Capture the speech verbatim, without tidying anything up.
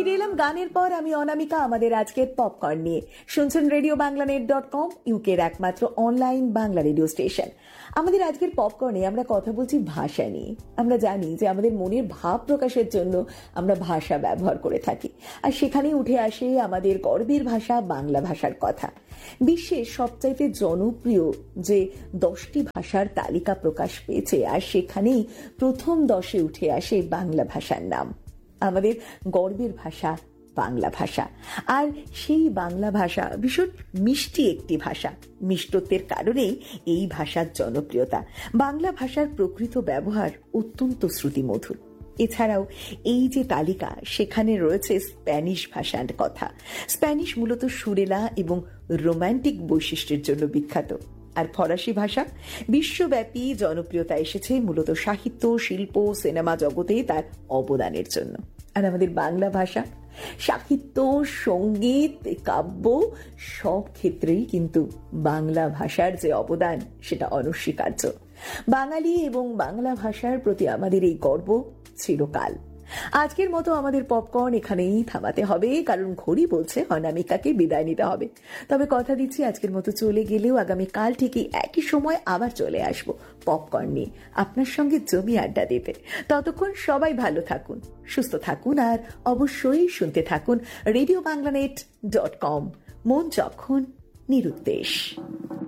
ফিরে এলাম গানের পর। আমি অনামিকা, আমাদের আজকের পপকর্ন নিয়ে। শুনছেন radio Bangla net dot com, ইউকের একমাত্র অনলাইন বাংলা রেডিও স্টেশন। আমাদের আজকের পপকর্নে আমরা কথা বলছি ভাষা নিয়ে। আমরা জানি যে আমাদের মনের ভাব প্রকাশের জন্য আমরা ভাষা ব্যবহার করে থাকি, আর সেখানে উঠে আসে আমাদের গর্বের ভাষা বাংলা ভাষার কথা। বিশ্বের সবচাইতে জনপ্রিয় যে দশটি ভাষার তালিকা প্রকাশ পেয়েছে, আর সেখানেই প্রথম দশে উঠে আসে বাংলা ভাষার নাম। আমাদের গর্বের ভাষা বাংলা ভাষা, আর সেই বাংলা ভাষা ভীষণ মিষ্টি একটি ভাষা। মিষ্টত্বের কারণেই এই ভাষার জনপ্রিয়তা। বাংলা ভাষার প্রকৃত ব্যবহার অত্যন্ত শ্রুতিমধুর। এছাড়াও এই যে তালিকা, সেখানে রয়েছে স্প্যানিশ ভাষার কথা। স্প্যানিশ মূলত সুরেলা এবং রোম্যান্টিক বৈশিষ্ট্যের জন্য বিখ্যাত। আর ফরাসি ভাষা বিশ্বব্যাপী জনপ্রিয়তা এসেছে মূলত সাহিত্য, শিল্প, সিনেমা জগতে তার অবদানের জন্য। আর আমাদের বাংলা ভাষা সাহিত্য, সঙ্গীত, কাব্য সব ক্ষেত্রেই কিন্তু বাংলা ভাষার যে অবদান সেটা অনস্বীকার্য। বাঙালি এবং বাংলা ভাষার প্রতি আমাদের এই গর্ব চিরকাল। আজকের মতো আমাদের পপকর্ন এখানেই থামাতে হবে, কারণ ঘড়ি বলছে অনামিকাকে বিদায় নিতে হবে। তবে কথা দিচ্ছি, আজকের মতো চলে গেলেও আগামীকাল থেকে একই সময় আবার চলে আসবো পপকর্ন নিয়ে আপনার সঙ্গে জমি আড্ডা দিতে। ততক্ষণ সবাই ভালো থাকুন, সুস্থ থাকুন, আর অবশ্যই শুনতে থাকুন radio Bangla net dot com. মন যখন নিরুদ্দেশ।